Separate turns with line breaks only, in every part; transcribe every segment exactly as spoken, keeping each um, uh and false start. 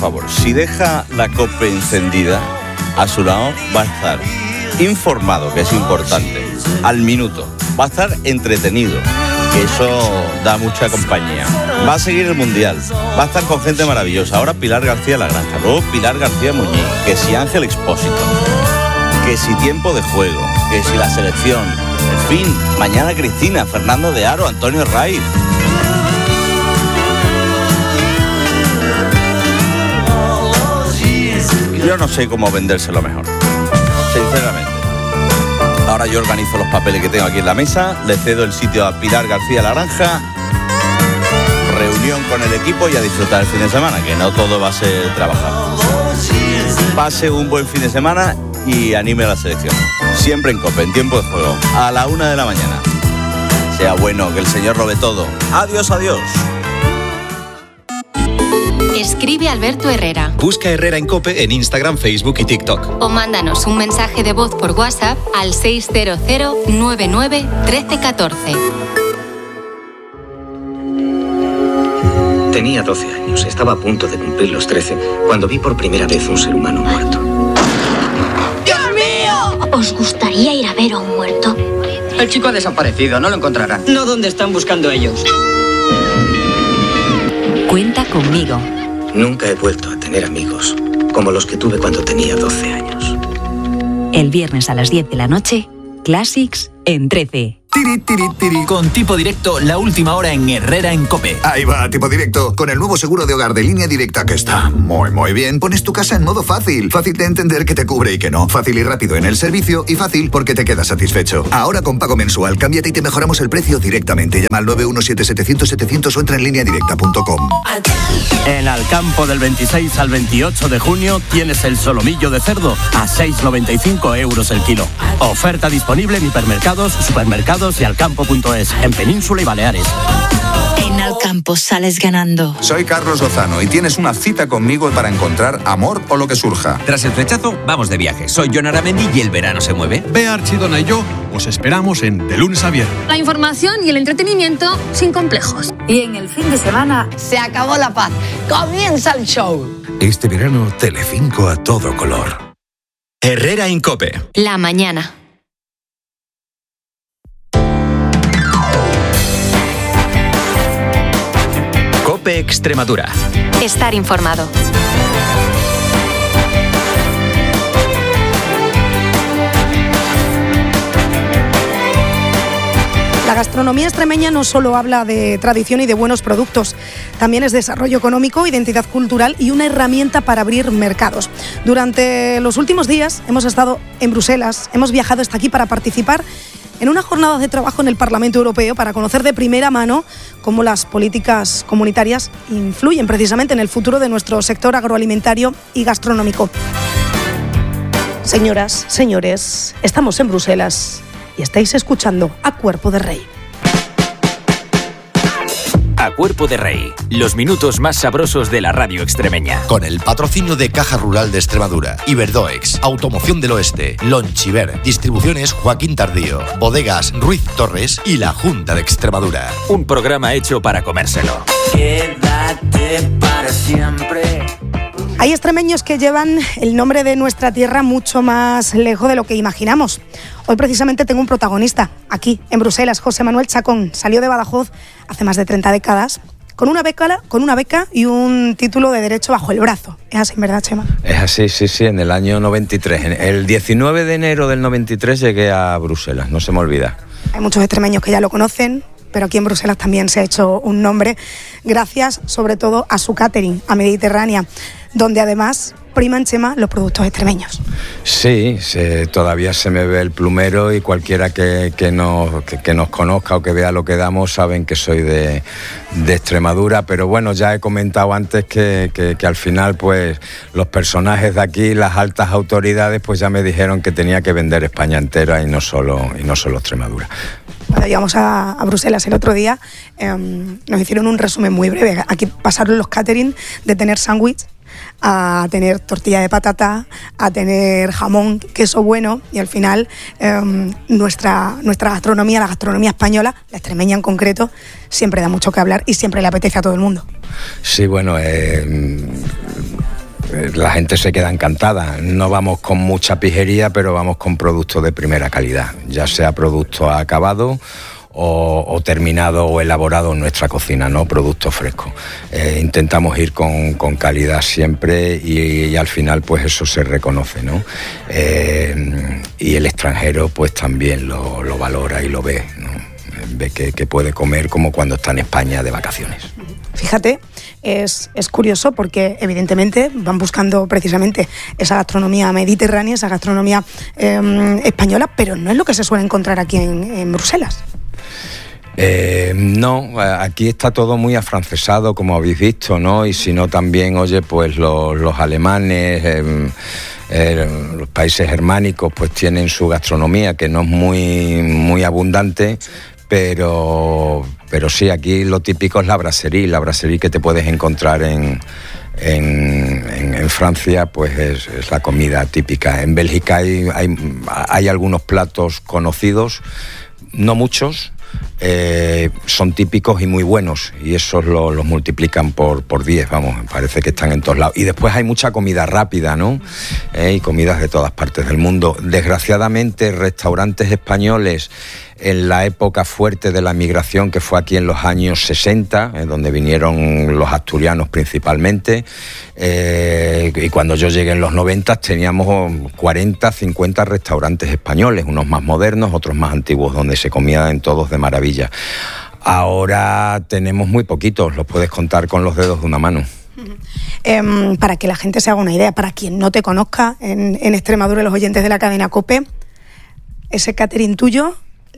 favor, si deja la COPE encendida, a su lado va a estar informado, que es importante, al minuto. Va a estar entretenido, que eso da mucha compañía. Va a seguir el Mundial, va a estar con gente maravillosa. Ahora Pilar García La Granja, luego Pilar García Muñiz, que si Ángel Expósito, que si tiempo de juego, que si la selección. En fin, mañana Cristina, Fernando de Aro, Antonio Raiz. Yo no sé cómo vendérselo mejor, sinceramente. Ahora yo organizo los papeles que tengo aquí en la mesa, le cedo el sitio a Pilar García La Granja, reunión con el equipo y a disfrutar el fin de semana, que no todo va a ser trabajar. Pase un buen fin de semana y anime a la selección. Siempre en COPE, en tiempo de juego, a la una de la mañana. Sea bueno, que el Señor lo ve todo. Adiós, adiós.
Escribe Alberto Herrera.
Busca Herrera en COPE en Instagram, Facebook y TikTok.
O mándanos un mensaje de voz por WhatsApp al seis cero cero nueve nueve uno tres uno cuatro.
Tenía doce años, estaba a punto de cumplir los trece, cuando vi por primera vez un ser humano muerto.
¡Dios mío! ¿Os gustaría ir a ver a un muerto?
El chico ha desaparecido, no lo encontrarán.
No donde están buscando ellos.
Cuenta conmigo.
Nunca he vuelto a tener amigos como los que tuve cuando tenía doce años.
El viernes a las diez de la noche, Classics en trece.
Tiri, tiri, tiri. Con Tipo Directo, la última hora en Herrera en COPE.
Ahí va, Tipo Directo. Con el nuevo seguro de hogar de Línea Directa, que está muy, muy bien, pones tu casa en modo fácil. Fácil de entender que te cubre y que no. Fácil y rápido en el servicio y fácil porque te quedas satisfecho. Ahora con pago mensual, cámbiate y te mejoramos el precio directamente. Llama al nueve uno siete setecientos setecientos o entra en línea directa punto com.
En Alcampo del veintiséis al veintiocho de junio tienes el solomillo de cerdo a seis con noventa y cinco euros el kilo. Oferta disponible en hipermercados, supermercados y alcampo punto es, en Península y Baleares.
En Alcampo sales ganando.
Soy Carlos Lozano y tienes una cita conmigo para encontrar amor o lo que surja.
Tras el flechazo, vamos de viaje. Soy Jon Aramendi y el verano se mueve.
Bea Archidona y yo os esperamos en De Lunes a Viernes.
La información y el entretenimiento sin complejos.
Y en el fin de semana
se acabó la paz. Comienza el show.
Este verano, Telecinco a todo color.
Herrera en COPE.
La mañana.
COPE Extremadura.
Estar informado.
La gastronomía extremeña no solo habla de tradición y de buenos productos, también es desarrollo económico, identidad cultural y una herramienta para abrir mercados. Durante los últimos días hemos estado en Bruselas, hemos viajado hasta aquí para participar en una jornada de trabajo en el Parlamento Europeo para conocer de primera mano cómo las políticas comunitarias influyen precisamente en el futuro de nuestro sector agroalimentario y gastronómico. Señoras, señores, estamos en Bruselas y estáis escuchando A Cuerpo de Rey.
A Cuerpo de Rey, los minutos más sabrosos de la radio extremeña.
Con el patrocinio de Caja Rural de Extremadura, Iberdoex, Automoción del Oeste, Lonchiver, Distribuciones Joaquín Tardío, Bodegas Ruiz Torres y la Junta de Extremadura.
Un programa hecho para comérselo.
Quédate para siempre.
Hay extremeños que llevan el nombre de nuestra tierra mucho más lejos de lo que imaginamos. Hoy precisamente tengo un protagonista, aquí en Bruselas, José Manuel Chacón. Salió de Badajoz hace más de treinta décadas con una beca, con una beca y un título de Derecho bajo el brazo. ¿Es así, verdad, Chema?
Es así, sí, sí, en el año noventa y tres. El diecinueve de enero del noventa y tres llegué a Bruselas, no se me olvida.
Hay muchos extremeños que ya lo conocen, pero aquí en Bruselas también se ha hecho un nombre gracias sobre todo a su catering, a Mediterránea, donde además priman, Chema, los productos extremeños.
Sí, se, todavía se me ve el plumero y cualquiera que, que, nos, que, que nos conozca o que vea lo que damos saben que soy de, de Extremadura, pero bueno, ya he comentado antes que, que, que al final pues los personajes de aquí, las altas autoridades, pues ya me dijeron que tenía que vender España entera y no solo, y no solo Extremadura.
Cuando llegamos a, a Bruselas el otro día, eh, nos hicieron un resumen muy breve. Aquí pasaron los catering de tener sándwich a tener tortilla de patata, a tener jamón, queso bueno, y al final eh, nuestra, nuestra gastronomía, la gastronomía española, la extremeña en concreto, siempre da mucho que hablar y siempre le apetece a todo el mundo.
Sí, bueno, eh, la gente se queda encantada. No vamos con mucha pijería, pero vamos con productos de primera calidad, ya sea producto acabado o, o terminado o elaborado en nuestra cocina, ¿no? Productos frescos. Eh, intentamos ir con, con calidad siempre y, y al final pues eso se reconoce, ¿no? Eh, y el extranjero pues también lo, lo valora y lo ve, ¿no? Ve que, que puede comer como cuando está en España de vacaciones.
Fíjate, es, es curioso porque evidentemente van buscando precisamente esa gastronomía mediterránea, esa gastronomía eh, española, pero no es lo que se suele encontrar aquí en, en Bruselas.
Eh, no, aquí está todo muy afrancesado, como habéis visto, ¿no? Y si no también, oye, pues los, los alemanes, eh, eh, los países germánicos, pues tienen su gastronomía que no es muy, muy abundante, pero, pero sí, aquí lo típico es la brasserie, la brasserie que te puedes encontrar en... En, en, en Francia pues es, es la comida típica. En Bélgica hay, hay, hay algunos platos conocidos, no muchos, eh, son típicos y muy buenos, y esos los lo multiplican por, por diez, vamos, parece que están en todos lados. Y después hay mucha comida rápida, ¿no? Eh, y comidas de todas partes del mundo. Desgraciadamente, restaurantes españoles en la época fuerte de la migración, que fue aquí en los años sesenta, eh, donde vinieron los asturianos principalmente, eh, y cuando yo llegué en los noventa teníamos cuarenta, cincuenta restaurantes españoles, unos más modernos, otros más antiguos, donde se comía en todos de maravilla. Ahora tenemos muy poquitos, los puedes contar con los dedos de una mano.
Eh, para que la gente se haga una idea, para quien no te conozca en, en Extremadura, los oyentes de la cadena COPE, ese catering tuyo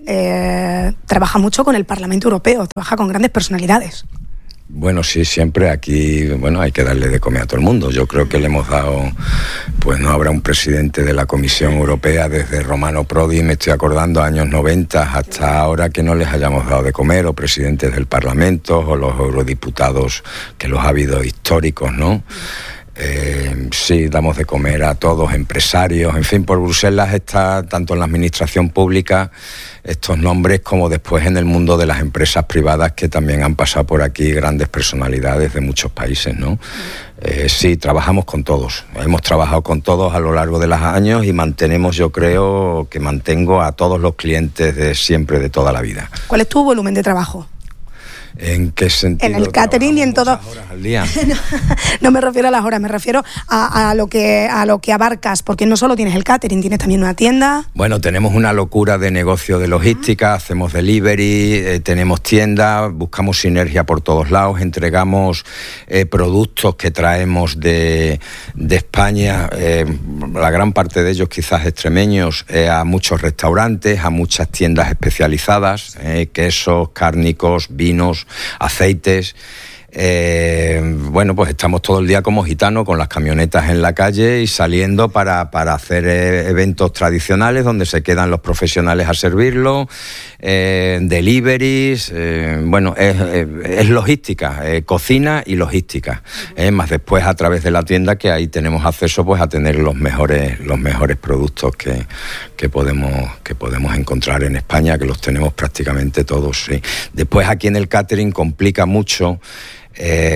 Eh, trabaja mucho con el Parlamento Europeo, trabaja con grandes personalidades.
Bueno, sí, siempre aquí, bueno, hay que darle de comer a todo el mundo. Yo creo que le hemos dado, pues no habrá un presidente de la Comisión Europea desde Romano Prodi, me estoy acordando, años noventa, hasta ahora que no les hayamos dado de comer, o presidentes del Parlamento, o los eurodiputados, que los ha habido históricos, ¿no? Eh, sí, damos de comer a todos, empresarios, en fin, por Bruselas está tanto en la administración pública estos nombres como después en el mundo de las empresas privadas, que también han pasado por aquí grandes personalidades de muchos países, ¿no? Eh, sí, trabajamos con todos, hemos trabajado con todos a lo largo de los años y mantenemos, yo creo que mantengo a todos los clientes de siempre, de toda la vida.
¿Cuál es tu volumen de trabajo?
¿En qué sentido?
En el catering y en todo.
Horas al día.
no, no me refiero a las horas, me refiero a, a lo que a lo que abarcas, porque no solo tienes el catering, tienes también una tienda.
Bueno, tenemos una locura de negocio de logística, uh-huh. hacemos delivery, eh, tenemos tienda, buscamos sinergia por todos lados, entregamos eh, productos que traemos de, de España, eh, la gran parte de ellos quizás extremeños, eh, a muchos restaurantes, a muchas tiendas especializadas, eh, quesos, cárnicos, vinos, aceites. Eh, bueno, pues estamos todo el día como gitanos con las camionetas en la calle y saliendo para, para hacer eh, eventos tradicionales donde se quedan los profesionales a servirlo, eh, deliveries, eh, bueno, es, es, es logística, eh, cocina y logística, eh, más después a través de la tienda, que ahí tenemos acceso pues a tener los mejores, los mejores productos que, que, podemos, que podemos encontrar en España, que los tenemos prácticamente todos, sí. Después aquí en el catering complica mucho. Eh,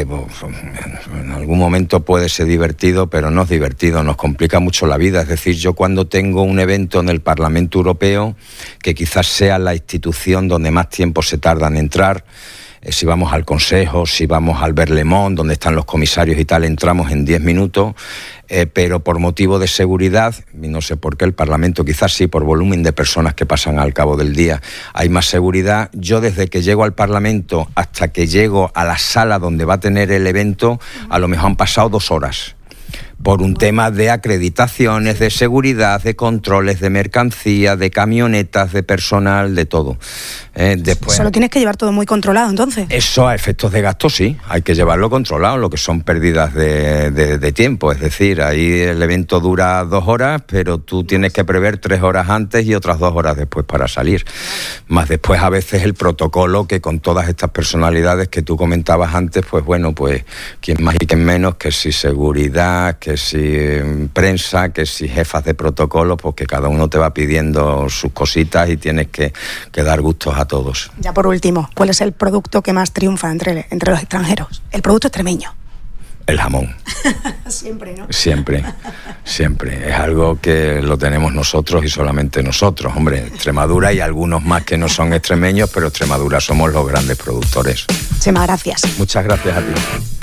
en algún momento puede ser divertido, pero no es divertido, nos complica mucho la vida. Es decir, yo cuando tengo un evento en el Parlamento Europeo, que quizás sea la institución donde más tiempo se tarda en entrar, eh, si vamos al Consejo, si vamos al Berlemont, donde están los comisarios y tal, entramos en diez minutos, eh, pero por motivo de seguridad, y no sé por qué, el Parlamento quizás sí, por volumen de personas que pasan al cabo del día, hay más seguridad. Yo desde que llego al Parlamento hasta que llego a la sala donde va a tener el evento, a lo mejor han pasado dos horas. Por un tema de acreditaciones, de seguridad, de controles de mercancía, de camionetas, de personal, de todo. Eh, después,
Solo tienes que llevar todo muy controlado, entonces.
Eso a efectos de gasto sí, hay que llevarlo controlado, lo que son pérdidas de, de, de tiempo. Es decir, ahí el evento dura dos horas, pero tú tienes que prever tres horas antes y otras dos horas después para salir. Más después a veces el protocolo, que con todas estas personalidades que tú comentabas antes, pues bueno, pues quién más y quién menos, que si seguridad, que si prensa, que si jefas de protocolo, pues que cada uno te va pidiendo sus cositas y tienes que, que dar gustos a todos.
Ya por último, ¿cuál es el producto que más triunfa entre, entre los extranjeros? El producto extremeño.
El jamón.
Siempre, ¿no?
Siempre, siempre. Es algo que lo tenemos nosotros y solamente nosotros. Hombre, Extremadura y algunos más que no son extremeños, pero Extremadura somos los grandes productores.
Chema, gracias.
Muchas gracias a ti.